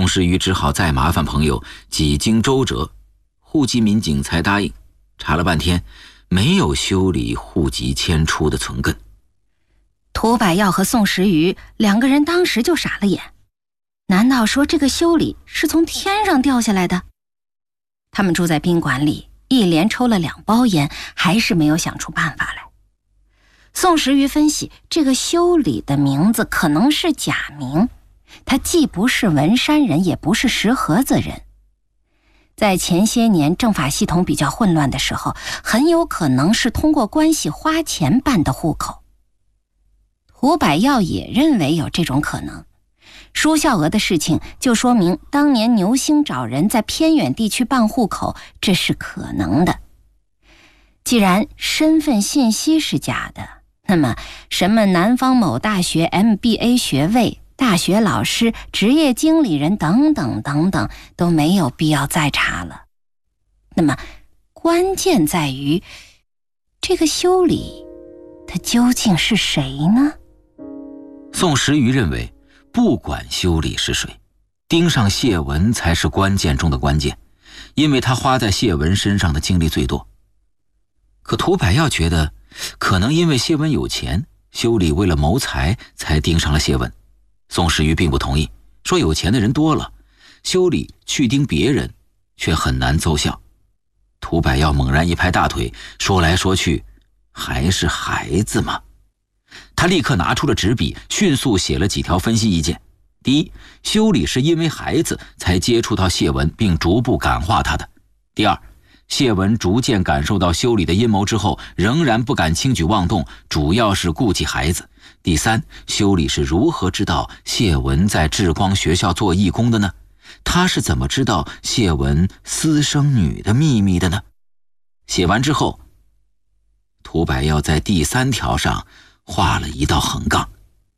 宋时瑜只好再麻烦朋友几经周折，户籍民警才答应。查了半天，没有修理户籍迁出的存根。 涂百耀和宋时瑜两个人当时就傻了眼，难道说这个修理是从天上掉下来的？他们住在宾馆里，一连抽了2包烟，还是没有想出办法来。宋时瑜分析，这个修理的名字可能是假名，他既不是文山人，也不是石河子人。在前些年政法系统比较混乱的时候，很有可能是通过关系花钱办的户口。涂百耀也认为有这种可能。舒孝娥的事情就说明当年牛兴找人在偏远地区办户口，这是可能的。既然身份信息是假的，那么什么南方某大学 MBA 学位、大学老师、职业经理人等等等等都没有必要再查了。那么关键在于这个修理他究竟是谁呢？ 宋时瑜认为，不管修理是谁，盯上谢文才是关键中的关键，因为他花在谢文身上的精力最多。可涂百耀觉得，可能因为谢文有钱，修理为了谋财才盯上了谢文。宋时瑜并不同意，说有钱的人多了，修理去盯别人却很难奏效。涂百耀猛然一拍大腿，说来说去还是孩子嘛。他立刻拿出了纸笔，迅速写了几条分析意见。第一，修理是因为孩子才接触到谢文并逐步感化他的。第二，谢文逐渐感受到修理的阴谋之后，仍然不敢轻举妄动，主要是顾忌孩子。第三，修理是如何知道谢文在智光学校做义工的呢？他是怎么知道谢文私生女的秘密的呢？写完之后，涂百耀在第3条上画了一道横杠。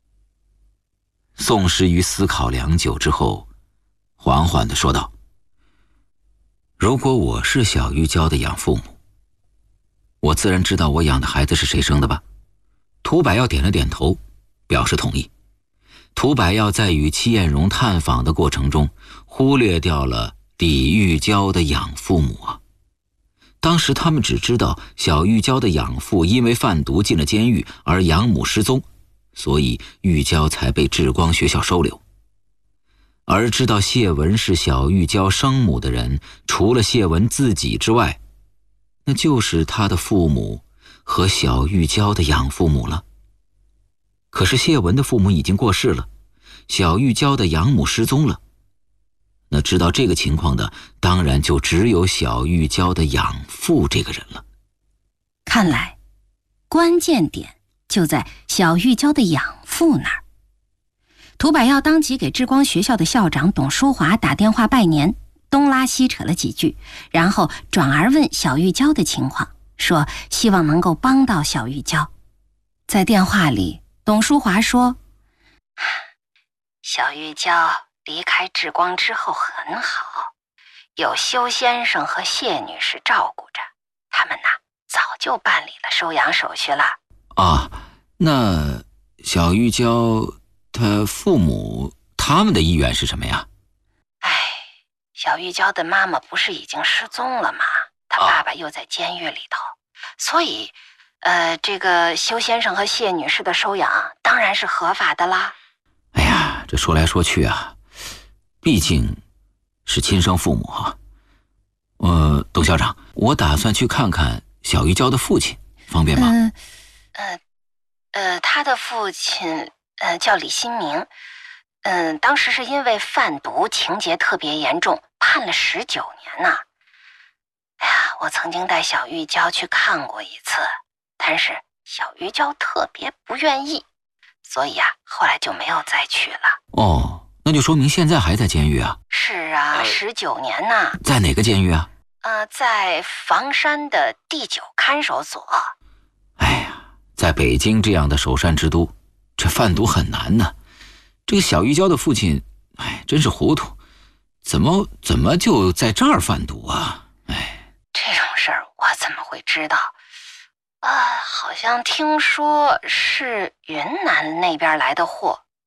宋时瑜思考良久之后，缓缓地说道：如果我是小玉娇的养父母，我自然知道我养的孩子是谁生的吧？涂百耀点了点头，表示同意。涂百耀在与戚艳荣探访的过程中，忽略掉了李玉娇的养父母啊。当时他们只知道小玉娇的养父因为贩毒进了监狱，而养母失踪，所以玉娇才被智光学校收留。而知道谢文是小玉娇生母的人，除了谢文自己之外，那就是他的父母和小玉娇的养父母了。可是谢文的父母已经过世了，小玉娇的养母失踪了，那知道这个情况的当然就只有小玉娇的养父这个人了。 看来关键点就在小玉娇的养父那儿。涂百耀当即给智光学校的校长董淑华打电话拜年，东拉西扯了几句，然后转而问小玉娇的情况，说希望能够帮到小玉娇。在电话里，董淑华说，小玉娇离开智光之后很好，有修先生和谢女士照顾着，他们早就办理了收养手续了。 啊，那小玉娇她父母他们的意愿是什么呀？ 小玉娇的妈妈不是已经失踪了吗？她爸爸又在监狱里头，所以这个修先生和谢女士的收养当然是合法的啦。 哎呀，这说来说去啊，毕竟是亲生父母啊。董校长，我打算去看看小玉娇的父亲，方便吗？ 他的父亲叫李新明，当时是因为贩毒情节特别严重，判了19年呢。哎呀，我曾经带小玉娇去看过一次，但是小玉娇特别不愿意，所以后来就没有再去了。 哦，那就说明现在还在监狱啊？ 是啊，19年呢。 在哪个监狱啊？ 在房山的第9看守所。 哎呀，在北京这样的首善之都，这贩毒很难呢。这个小玉娇的父亲，真是糊涂，怎么就在这儿贩毒啊？ 这种事儿我怎么会知道？好像听说是云南那边来的货，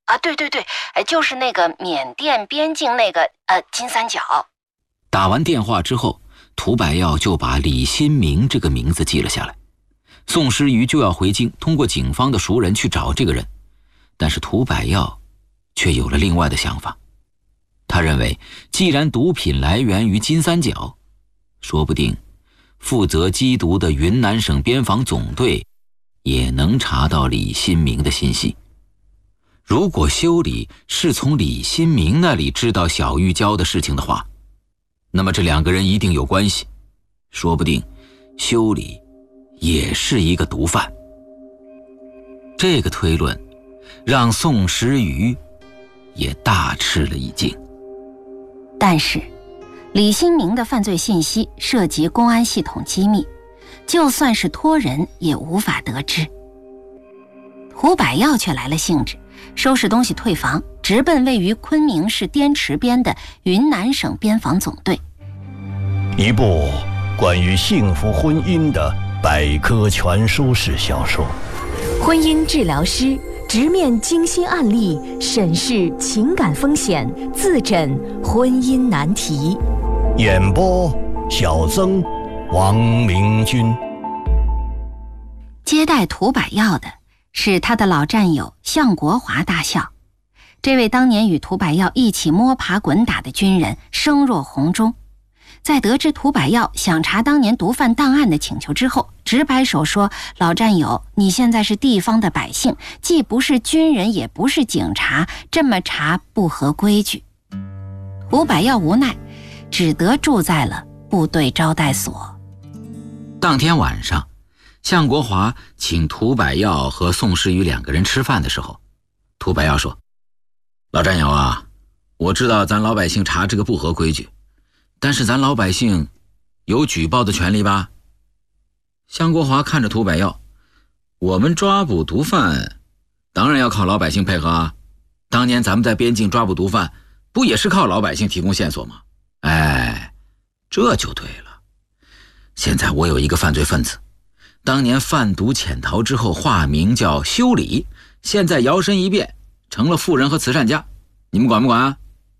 啊，对，就是那个缅甸边境那个金三角。 打完电话之后，涂百耀就把李新明这个名字记了下来。宋时瑜就要回京，通过警方的熟人去找这个人，但是涂百耀却有了另外的想法。他认为，既然毒品来源于金三角，说不定负责缉毒的云南省边防总队也能查到李新明的信息。如果修理是从李新明那里知道小玉娇的事情的话，那么这两个人一定有关系，说不定修理也是一个毒贩。这个推论让宋时瑜也大吃了一惊。 但是李新明的犯罪信息涉及公安系统机密，就算是托人也无法得知。涂百耀却来了兴致，收拾东西退房，直奔位于昆明市滇池边的云南省边防总队。 一部关于幸福婚姻的百科全书式小说， 婚姻治疗师直面精心案例，审视情感风险，自诊婚姻难题。 演播小曾、王明君。 接待涂百耀的是他的老战友向国华大校。这位当年与涂百耀一起摸爬滚打的军人声若洪钟，在得知涂百耀想查当年毒贩档案的请求之后，直摆手说：老战友，你现在是地方的百姓，既不是军人也不是警察，这么查不合规矩。涂百耀无奈，只得住在了部队招待所。 当天晚上，向国华请涂百耀和宋时瑜两个人吃饭的时候，涂百耀说：老战友啊，我知道咱老百姓查这个不合规矩，但是咱老百姓有举报的权利吧？向国华看着涂百耀，我们抓捕毒贩当然要靠老百姓配合啊，当年咱们在边境抓捕毒贩不也是靠老百姓提供线索吗？哎，这就对了。现在我有一个犯罪分子，当年贩毒潜逃之后化名叫修理，现在摇身一变成了富人和慈善家，你们管不管啊？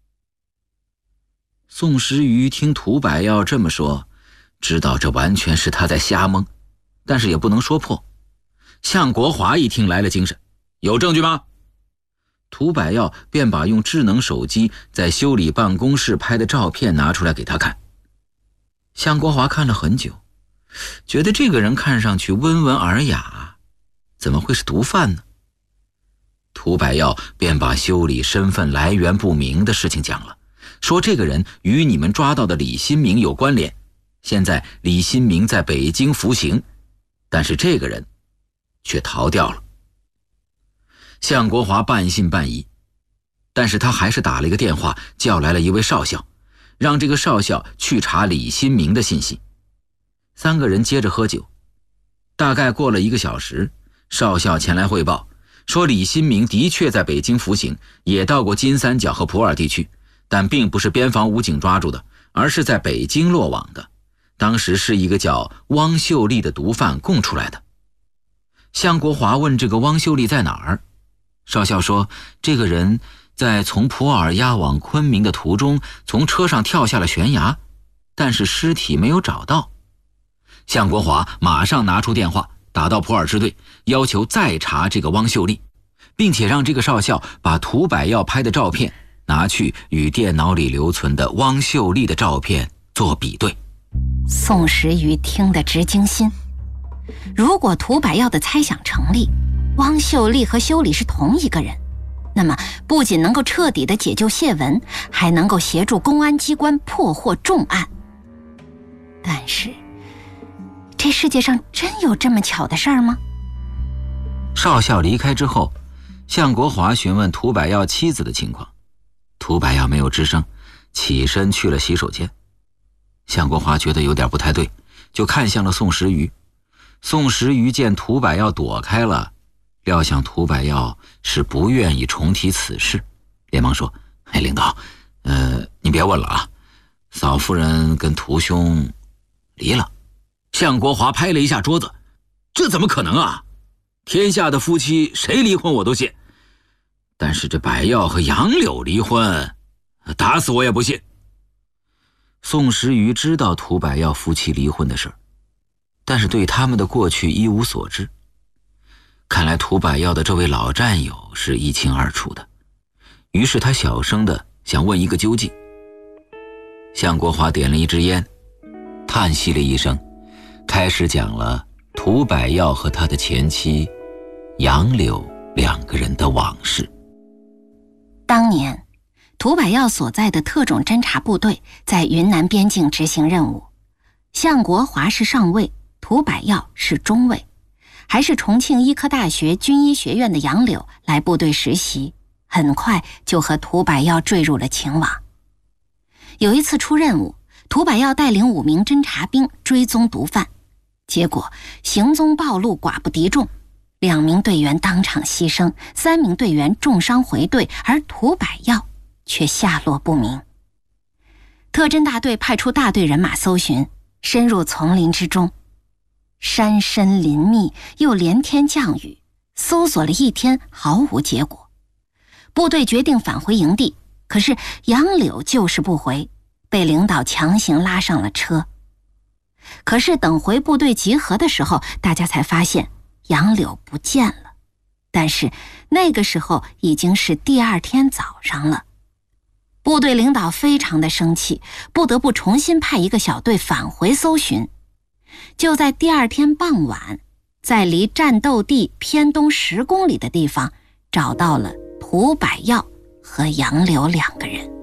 宋时瑜听涂百耀这么说，知道这完全是他在瞎蒙，但是也不能说破。向国华一听来了精神，有证据吗？涂百耀便把用智能手机在修理办公室拍的照片拿出来给他看。向国华看了很久，觉得这个人看上去温文尔雅，怎么会是毒贩呢？涂百耀便把修理身份来源不明的事情讲了，说这个人与你们抓到的李新明有关联，现在李新明在北京服刑，但是这个人却逃掉了。向国华半信半疑，但是他还是打了一个电话，叫来了一位少校，让这个少校去查李新明的信息。三个人接着喝酒，大概过了1个小时，少校前来汇报，说李新明的确在北京服刑，也到过金三角和普洱地区，但并不是边防武警抓住的，而是在北京落网的，当时是一个叫汪秀丽的毒贩供出来的。向国华问这个汪秀丽在哪儿，少校说这个人在从普洱押往昆明的途中从车上跳下了悬崖，但是尸体没有找到。向国华马上拿出电话打到普洱支队，要求再查这个汪秀丽，并且让这个少校把涂百耀拍的照片拿去与电脑里留存的汪秀丽的照片做比对。 宋时瑜听得直惊心，如果涂百耀的猜想成立，汪秀丽和修理是同一个人，那么不仅能够彻底的解救谢文，还能够协助公安机关破获重案。但是这世界上真有这么巧的事儿吗？ 少校离开之后，向国华询问涂百耀妻子的情况，涂百耀没有吱声，起身去了洗手间。向国华觉得有点不太对，就看向了宋时瑜。宋时瑜见涂百耀躲开了，料想涂百耀是不愿意重提此事，连忙说：领导，你别问了啊，嫂夫人跟涂兄离了。向国华拍了一下桌子：这怎么可能啊？天下的夫妻谁离婚我都信， 但是这百药和杨柳离婚，打死我也不信。宋时瑜知道涂百药夫妻离婚的事儿，但是对他们的过去一无所知。看来涂百药的这位老战友是一清二楚的，于是他小声的想问一个究竟。向国华点了一支烟，叹息了一声，开始讲了涂百药和他的前妻杨柳两个人的往事。 当年涂百药所在的特种侦察部队在云南边境执行任务，向国华是上尉，涂百药是中尉，还是重庆医科大学军医学院的杨柳来部队实习，很快就和涂百药坠入了情网。有一次出任务，涂百药带领5名侦察兵追踪毒贩，结果行踪暴露，寡不敌众，2名队员当场牺牲，3名队员重伤回队，而涂百药却下落不明。特侦大队派出大队人马搜寻，深入丛林之中，山深林密，又连天降雨，搜索了1天毫无结果。部队决定返回营地，可是杨柳就是不回，被领导强行拉上了车。可是等回部队集合的时候，大家才发现杨柳不见了，但是那个时候已经是第2天早上了。部队领导非常的生气，不得不重新派一个小队返回搜寻。就在第2天傍晚，在离战斗地偏东10公里的地方，找到了涂百药和杨柳2个人。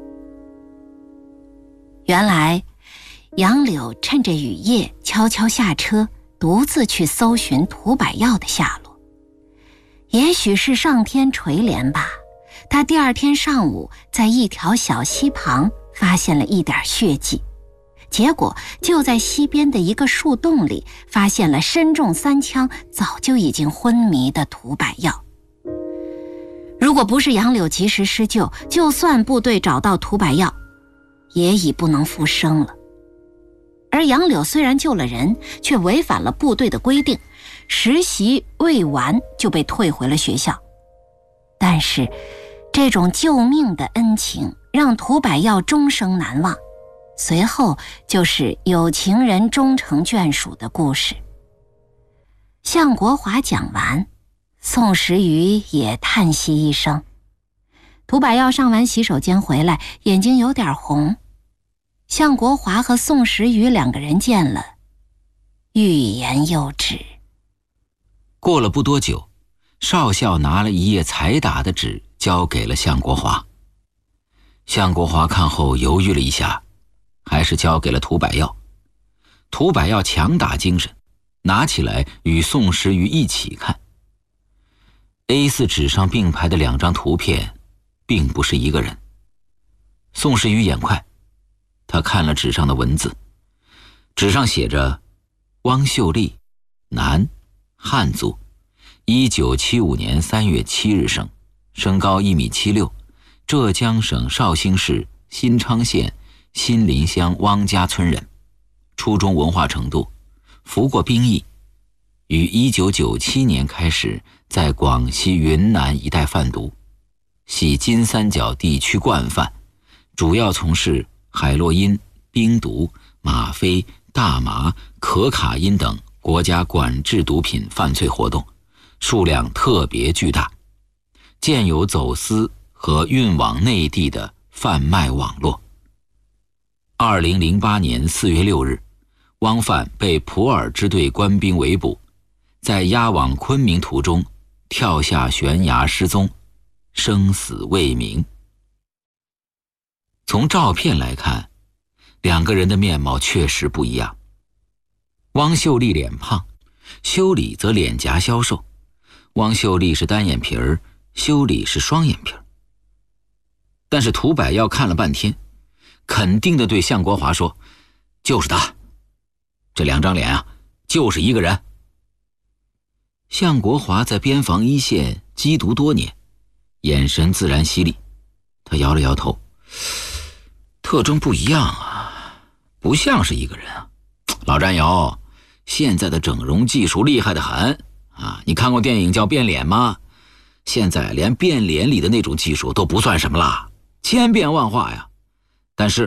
原来杨柳趁着雨夜悄悄下车，独自去搜寻涂百药的下落。也许是上天垂怜吧，他第2天上午在一条小溪旁发现了一点血迹，结果就在溪边的一个树洞里发现了身中3枪，早就已经昏迷的涂百药。如果不是杨柳及时施救，就算部队找到涂百药，也已不能复生了。而杨柳虽然救了人，却违反了部队的规定，实习未完就被退回了学校。但是这种救命的恩情让涂百药终生难忘，随后就是有情人终成眷属的故事。向国华讲完，宋时瑜也叹息一声。涂百药上完洗手间回来，眼睛有点红。向国华和宋时瑜2个人见了，欲言又止。 过了不多久，少校拿了一页彩打的纸交给了向国华。向国华看后犹豫了一下，还是交给了涂百药。涂百药强打精神，拿起来与宋时瑜一起看。A4 纸上并排的2张图片并不是一个人。宋时瑜眼快，他看了纸上的文字，纸上写着汪秀丽，男，汉族，1975年3月7日生，身高1.76米，浙江省绍兴市新昌县新林乡汪家村人，初中文化程度，服过兵役，于1997年开始在广西云南一带贩毒，系金三角地区惯犯，主要从事海洛因、冰毒、吗啡、大麻、可卡因等国家管制毒品犯罪活动，数量特别巨大，建有走私和运往内地的贩卖网络。2008年4月6日，汪范被普洱支队官兵围捕，在押往昆明途中跳下悬崖失踪，生死未明。从照片来看，2个人的面貌确实不一样。汪秀丽脸胖，修理则脸颊消瘦。汪秀丽是单眼皮儿，修理是双眼皮儿。但是涂百药看了半天，肯定地对向国华说：“就是他，这2张脸啊，就是一个人。”向国华在边防一线缉毒多年，眼神自然犀利，他摇了摇头：“特征不一样啊，不像是一个人啊。老战友，现在的整容技术厉害得很啊！你看过电影叫《变脸》吗？ 现在连变脸里的那种技术都不算什么啦，千变万化呀。但是